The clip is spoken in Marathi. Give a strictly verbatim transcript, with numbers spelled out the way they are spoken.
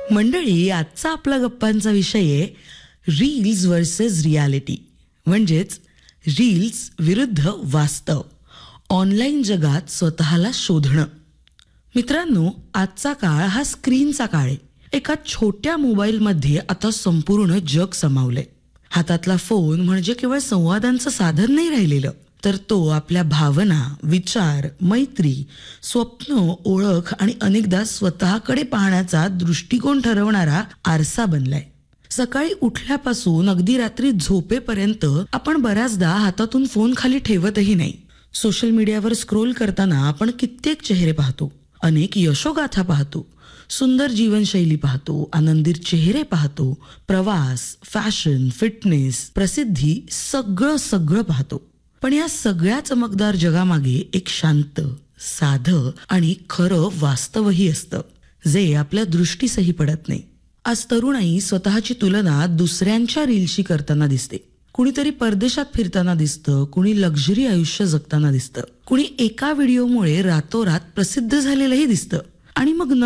मंडळी, आजचा आपला गप्पांचा विषय आहे रील्स वर्सेस रियालिटी, म्हणजेच रील्स विरुद्ध वास्तव, ऑनलाईन जगात स्वतःला शोधणं. मित्रांनो, आजचा काळ हा स्क्रीनचा काळ आहे. एका छोट्या मोबाईलमध्ये आता संपूर्ण जग सामावलंय. हातातला फोन म्हणजे केवळ संवादांचं साधन नाही राहिलेलं, तर तो आपल्या भावना, विचार, मैत्री, स्वप्न, ओळख आणि अनेकदा स्वतःकडे पाहण्याचा दृष्टिकोन ठरवणारा आरसा बनलाय. सकाळी उठल्यापासून अगदी रात्री झोपेपर्यंत आपण बऱ्याचदा हातातून फोन खाली ठेवतही नाही. सोशल मीडियावर स्क्रोल करताना आपण कित्येक चेहरे पाहतो, अनेक यशोगाथा पाहतो, सुंदर जीवनशैली पाहतो, आनंदित चेहरे पाहतो, प्रवास, फॅशन, फिटनेस, प्रसिद्धी, सगळं सगळं पाहतो. पण या सगळ्या चमकदार जगामागे एक शांत, साधं आणि खरं वास्तवही असतं, जे आपल्या दृष्टीसही पडत नाही. आज तरुणाई स्वतःची तुलना दुसऱ्यांच्या रीलशी करताना दिसते. कुणीतरी परदेशात फिरताना दिसतं, कुणी लक्झरी आयुष्य जगताना दिसतं, कुणी एका व्हिडिओमुळे रातोरात प्रसिद्ध झालेलंही दिसतं. आणि मग